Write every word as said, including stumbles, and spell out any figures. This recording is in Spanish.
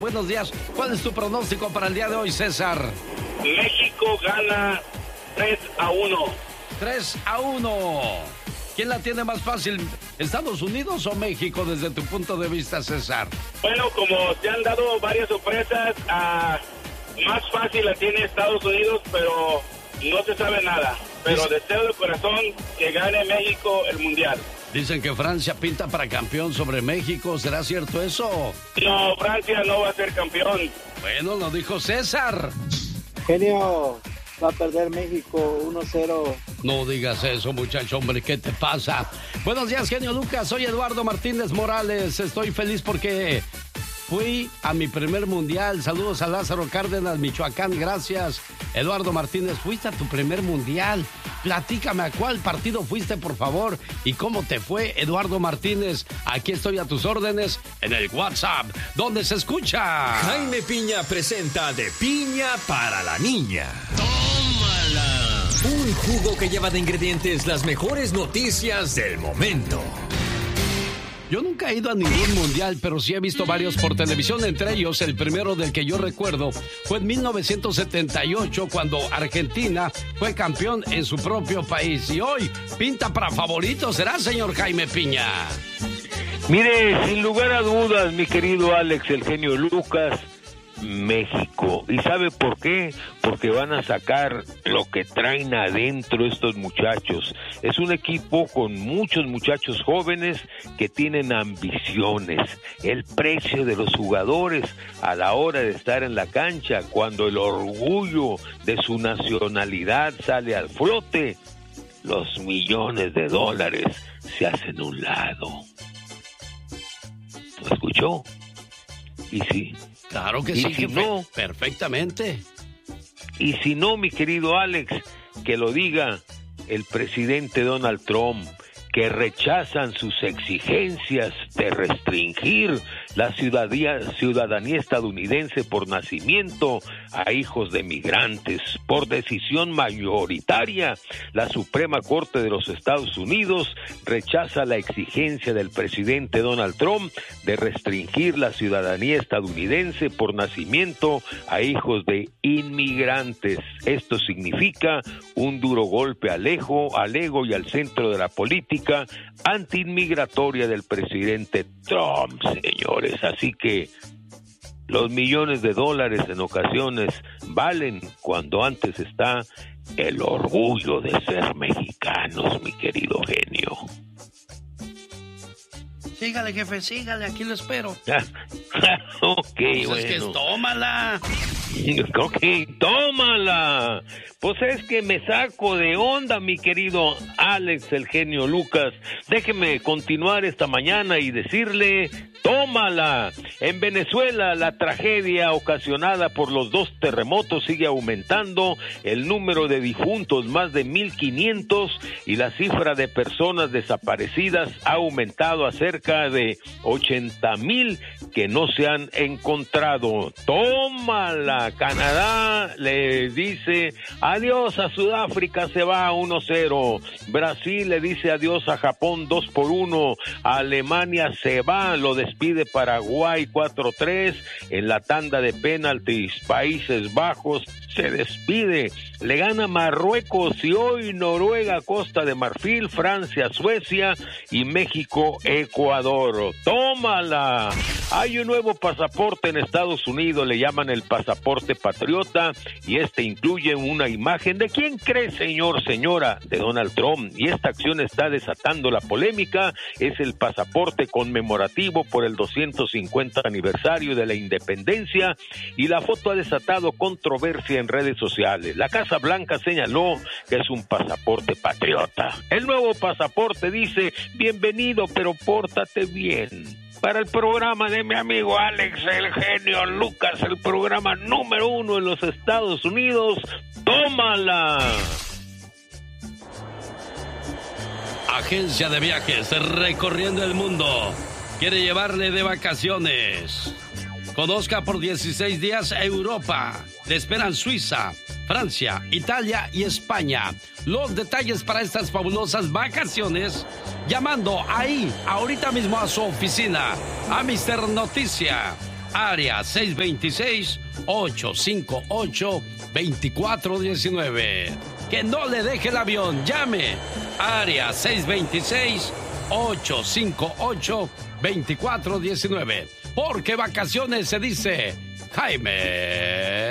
Buenos días. ¿Cuál es tu pronóstico para el día de hoy, César? México gana tres a uno. tres a uno. ¿Quién la tiene más fácil, Estados Unidos o México, desde tu punto de vista, César? Bueno, como te han dado varias sorpresas, uh, más fácil la tiene Estados Unidos, pero no se sabe nada. Pero deseo de corazón que gane México el Mundial. Dicen que Francia pinta para campeón sobre México. ¿Será cierto eso? No, Francia no va a ser campeón. Bueno, lo dijo César. Genio, va a perder México uno cero. No digas eso, muchacho, hombre, ¿qué te pasa? Buenos días, genio Lucas. Soy Eduardo Martínez Morales. Estoy feliz porque fui a mi primer mundial. Saludos a Lázaro Cárdenas, Michoacán. Gracias. Eduardo Martínez, fuiste a tu primer mundial. Platícame a cuál partido fuiste, por favor, y cómo te fue, Eduardo Martínez. Aquí estoy a tus órdenes en el WhatsApp, donde se escucha. Jaime Piña presenta De Piña para la Niña. ¡Tómala! Un jugo que lleva de ingredientes las mejores noticias del momento. Yo nunca he ido a ningún mundial, pero sí he visto varios por televisión. Entre ellos, el primero del que yo recuerdo fue en mil novecientos setenta y ocho, cuando Argentina fue campeón en su propio país. Y hoy pinta para favorito, ¿será, señor Jaime Piña? Mire, sin lugar a dudas, mi querido Alex, el genio Lucas, México. ¿Y sabe por qué? Porque van a sacar lo que traen adentro estos muchachos. Es un equipo con muchos muchachos jóvenes que tienen ambiciones. El precio de los jugadores a la hora de estar en la cancha, cuando el orgullo de su nacionalidad sale al flote, los millones de dólares se hacen a un lado. ¿Lo escuchó? Y sí. Claro que y sí, si jefe, no, perfectamente. Y si no, mi querido Alex, que lo diga el presidente Donald Trump, que rechazan sus exigencias de restringir la ciudadanía, ciudadanía estadounidense por nacimiento a hijos de migrantes. Por decisión mayoritaria, la Suprema Corte de los Estados Unidos rechaza la exigencia del presidente Donald Trump de restringir la ciudadanía estadounidense por nacimiento a hijos de inmigrantes. Esto significa un duro golpe al ego, al ego y al centro de la política antiinmigratoria del presidente Trump, señores. Así que los millones de dólares en ocasiones valen cuando antes está el orgullo de ser mexicanos, mi querido genio. Sígale, jefe, sígale, aquí lo espero. Ok, pues bueno. Es que es, tómala. Ok, tómala. Pues es que me saco de onda, mi querido Alex, el genio Lucas. Déjeme continuar esta mañana y decirle, tómala. En Venezuela, la tragedia ocasionada por los dos terremotos sigue aumentando. El número de difuntos, más de mil quinientos, y la cifra de personas desaparecidas ha aumentado a cerca de ochenta mil que no se han encontrado. Tómala. Canadá le dice adiós a Sudáfrica, se va a uno cero. Brasil le dice adiós a Japón dos por uno. Alemania se va, lo despide Paraguay cuatro tres. En la tanda de penaltis, Países Bajos se despide, le gana Marruecos, y hoy Noruega, Costa de Marfil, Francia, Suecia y México, Ecuador. ¡Tómala! Hay un nuevo pasaporte en Estados Unidos, le llaman el pasaporte patriota, y este incluye una imagen de ¿quién cree, señor, señora? De Donald Trump, y esta acción está desatando la polémica. Es el pasaporte conmemorativo por el doscientos cincuenta aniversario de la independencia, y la foto ha desatado controversia en redes sociales. La Casa Blanca señaló que es un pasaporte patriota. El nuevo pasaporte dice: bienvenido, pero pórtate bien. Para el programa de mi amigo Alex, el genio Lucas, el programa número uno en los Estados Unidos, tómala. Agencia de viajes recorriendo el mundo quiere llevarle de vacaciones. Conozca por dieciséis días Europa. Le esperan Suiza, Francia, Italia y España. Los detalles para estas fabulosas vacaciones llamando ahí, ahorita mismo a su oficina, a mister Noticia. área seis dos seis, ocho cinco ocho, dos cuatro uno nueve. Que no le deje el avión, llame, área seis dos seis, ocho cinco ocho, dos cuatro uno nueve. Porque vacaciones se dice Jaime